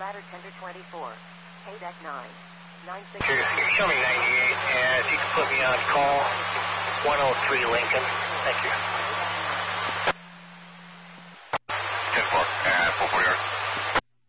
ladder tender 24. KDEC 9. 96. You're showing 98, and if you could put me on call 103 Lincoln. Thank you.